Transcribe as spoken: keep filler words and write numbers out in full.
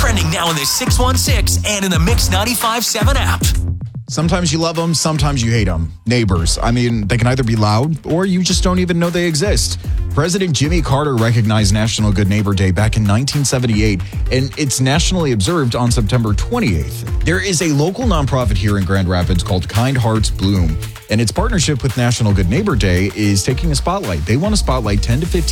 Trending now in the six one six and in the Mix ninety-five point seven app. Sometimes you love them, sometimes you hate them. Neighbors. I mean, they can either be loud or you just don't even know they exist. President Jimmy Carter recognized National Good Neighbor Day back in nineteen seventy-eight, and it's nationally observed on September twenty-eighth. There is a local nonprofit here in Grand Rapids called Kind Hearts Bloom, and its partnership with National Good Neighbor Day is taking a spotlight. They want to spotlight ten to fifteen